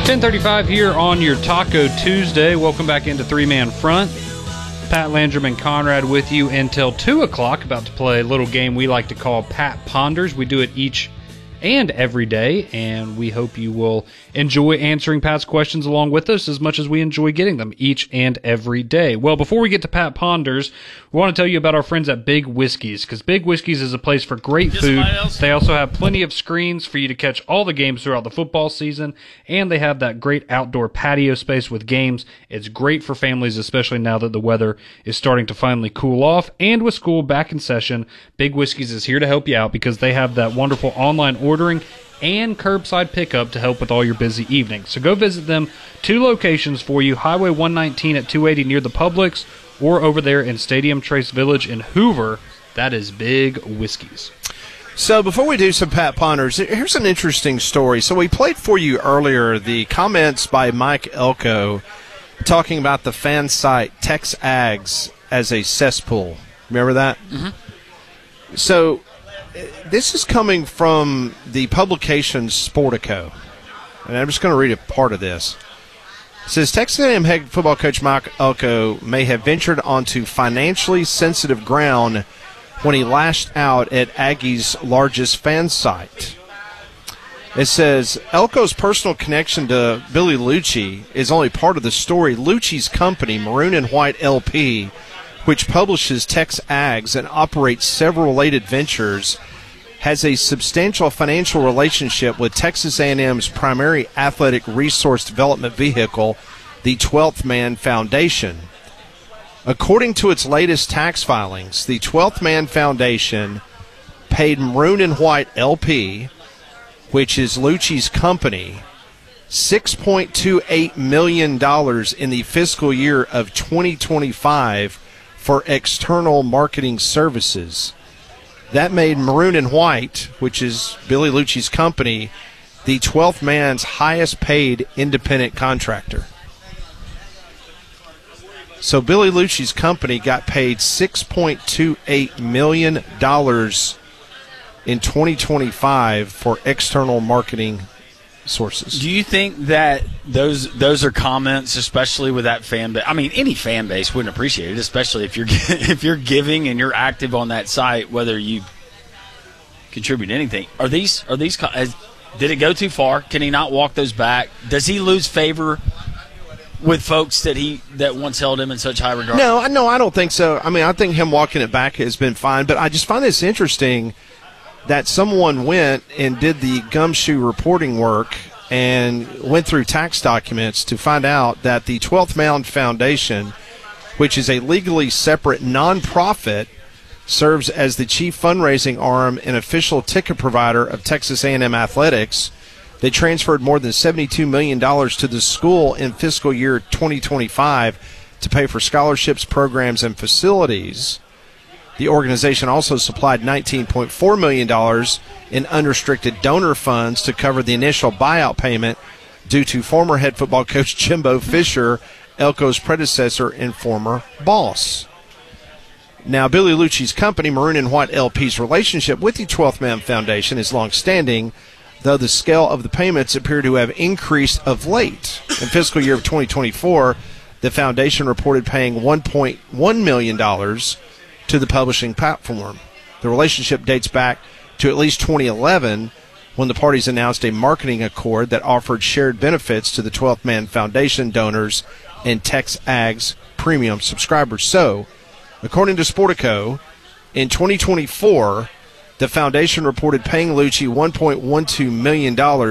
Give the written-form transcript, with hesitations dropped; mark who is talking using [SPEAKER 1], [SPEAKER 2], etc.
[SPEAKER 1] 10:35 here on your Taco Tuesday. Welcome back into Three Man Front. Pat Landrum and Conrad with you until 2 o'clock. About to play a little game we like to call Pat Ponders. We do it each and every day, and we hope you will enjoy answering Pat's questions along with us as much as we enjoy getting them each and every day. Well, before we get to Pat Ponders, we want to tell you about our friends at Big Whiskies, because Big Whiskies is a place for great food. They also have plenty of screens for you to catch all the games throughout the football season, and they have that great outdoor patio space with games. It's great for families, especially now that the weather is starting to finally cool off, and with school back in session, Big Whiskies is here to help you out because they have that wonderful online ordering and curbside pickup to help with all your busy evenings. So go visit them. 2 locations for you, Highway 119 at 280 near the Publix, or over there in Stadium Trace Village in Hoover. That is Big Whiskies.
[SPEAKER 2] So before we do some Pat Ponders, here's an interesting story. So we played for you earlier the comments by Mike Elko talking about the fan site TexAgs as a cesspool. Remember that? Mm-hmm. So this is coming from the publication Sportico, and I'm just going to read a part of this. It says, Texas A&M head football coach Mike Elko may have ventured onto financially sensitive ground when he lashed out at Aggie's largest fan site. It says, Elko's personal connection to Billy Lucci is only part of the story. Lucci's company, Maroon and White LP, which publishes TexAgs and operates several related ventures, has a substantial financial relationship with Texas A&M's primary athletic resource development vehicle, the 12th Man Foundation. According to its latest tax filings, the 12th Man Foundation paid Maroon and White LP, which is Lucci's company, $6.28 million in the fiscal year of 2025 for external marketing services. That made Maroon and White, which is Billy Lucci's company, the 12th man's highest paid independent contractor. So Billy Lucci's company got paid $6.28 million in 2025 for external marketing sources.
[SPEAKER 3] Do you think that those are comments, especially with that fan base? I mean, any fan base wouldn't appreciate it, especially if you're giving and you're active on that site, whether you contribute anything. Did it go too far? Can he not walk those back? Does he lose favor with folks that once held him in such high regard?
[SPEAKER 2] No, I don't think so. I mean, I think him walking it back has been fine, but I just find this interesting that someone went and did the gumshoe reporting work and went through tax documents to find out that the 12th Man Foundation, which is a legally separate nonprofit, serves as the chief fundraising arm and official ticket provider of Texas A&M Athletics. They transferred more than $72 million to the school in fiscal year 2025 to pay for scholarships, programs, and facilities. The organization also supplied $19.4 million in unrestricted donor funds to cover the initial buyout payment due to former head football coach Jimbo Fisher, Elko's predecessor and former boss. Now, Billy Lucci's company, Maroon and White LP's relationship with the 12th Man Foundation is long-standing, though the scale of the payments appear to have increased of late. In fiscal year of 2024, the foundation reported paying $1.1 million to the publishing platform. The relationship dates back to at least 2011, when the parties announced a marketing accord that offered shared benefits to the 12th Man Foundation donors and TexAgs premium subscribers. So, according to Sportico, in 2024, the foundation reported paying Lucci $1.12 million